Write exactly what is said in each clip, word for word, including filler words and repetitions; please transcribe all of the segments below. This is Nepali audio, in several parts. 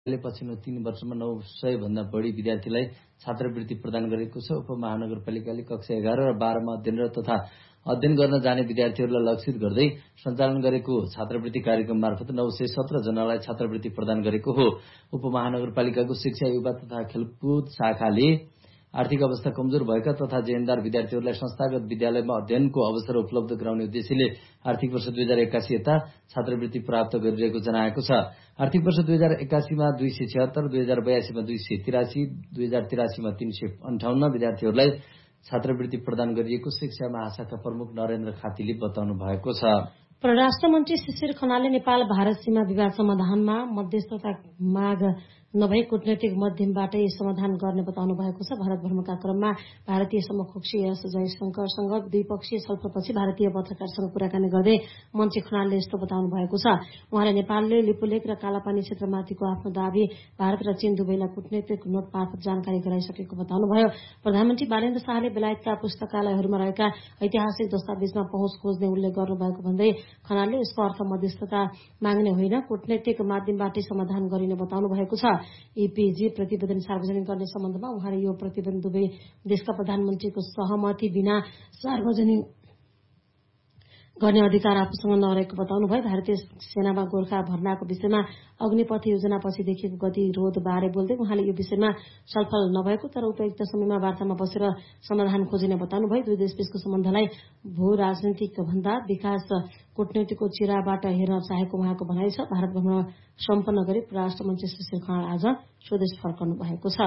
पछिल्लो तीन वर्षमा नौ सय भन्दा बढी विद्यार्थीलाई छात्रवृत्ति प्रदान गरेको छ। उपमहानगरपालिकाले कक्षा एघार र बाह्रमा अध्ययनरत तथा अध्ययन गर्न जाने विद्यार्थीहरूलाई लक्षित गर्दै सञ्चालन गरेको छात्रवृत्ति कार्यक्रम मार्फत नौ सय सत्र जनालाई छात्रवृत्ति प्रदान गरेको हो। उपमहानगरपालिकाको शिक्षा, युवा तथा खेलकुद शाखाले आर्थिक अवस्था कमजोर भएका तथा जेहेन्दार विद्यार्थीहरूलाई संस्थागत विद्यालयमा अध्ययनको अवसर उपलब्ध गराउने उद्देश्यले आर्थिक वर्ष दुई हजार एक्कासी यता छात्रवृत्ति प्राप्त गरिरहेको जनाएको छ। आर्थिक वर्ष दुई हजार एक्कासीमा दुई सय छिहत्तर, दुई हजार बयासीमा दुई सय तिरासी, दुई हजार तिरासीमा तीन सय अन्ठाउन्न विद्यार्थीहरूलाई छात्रवृत्ति प्रदान गरिएको शिक्षा महाशाखा प्रमुख नरेन्द्र खातीले बताउनु भएको छ। परराष्ट्र मन्त्री शिशिर खनालले नेपाल भारत सीमा विवाद समाधानमा मध्यस्थता माग नभई कूटनैतिक माध्यमबाटै समाधान गर्ने बताउनु भएको छ। भारत भ्रमणका क्रममा भारतीय समकक्षी एस जयशंकरसँग द्विपक्षीय छलफलपछि भारतीय पत्रकारसँग कुराकानी गर्दै मन्त्री खनालले यस्तो बताउनु भएको छ। उहाँले नेपालले लिपुलेक र कालापानी क्षेत्रमाथिको आफ्नो दावी भारत र चीन दुवैलाई कूटनैतिक नोट मार्फत जानकारी गराइसकेको बताउनुभयो। प्रधानमन्त्री बालेन्द्र शाहले बेलायतका पुस्तकालयहरूमा रहेका ऐतिहासिक दस्तावेजमा पहुँच खोज्ने उल्लेख गर्नुभएको भन्दै खनालले यसको अर्थ मध्यस्थता माग्ने होइन, कूटनैतिक माध्यमबाटै समाधान गरिने बताउनु भएको छ। ईपीजी प्रतिवेदन सार्वजनिक गर्ने सम्बन्धमा उहाँले यो प्रतिवेदन दुवै देशका प्रधानमन्त्रीको सहमति बिना सार्वजनिक गर्ने अधिकार आफूसँग नरहेको बताउनुभयो। भारतीय सेनामा गोर्खा भर्नाको विषयमा अग्निपथ योजनापछि देखिएको गतिरोध बारे बोल्दै उहाँले यो विषयमा छलफल नभएको तर उपयुक्त समयमा वार्तामा बसेर समाधान खोजिने बताउनुभयो। दुई देशबीचको सम्बन्धलाई भू राजनीतिक भन्दा विकास कूटनीतिको चिराबाट हेर्न चाहेको उहाँको भनाइ छ। भारत भ्रमण सम्पन्न गरी परराष्ट्र मन्त्री शिशिर खनाल आज स्वदेश फर्कनु भएको छ।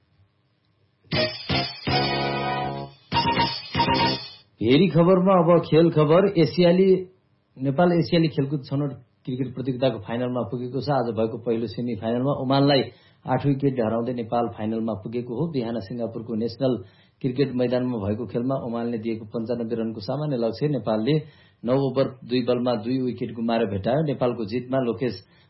हेरी खबरमा अब खेल खबर। एसियाली नेपाल एसियाली खेलकुद छनौट क्रिकेट प्रतियोगिताको फाइनलमा पुगेको छ। आज भएको पहिलो सेमी फाइनलमा ओमानलाई आठ विकेट हराउँदै नेपाल फाइनलमा पुगेको हो। बिहान सिंगापुरको नेशनल क्रिकेट मैदानमा भएको खेलमा ओमानले दिएको पन्चानब्बे रनको सामान्य लक्ष्य नेपालले नौ ओभर दुई बलमा दुई विकेट गुमाएर भेटायो। नेपालको जितमा लोकेश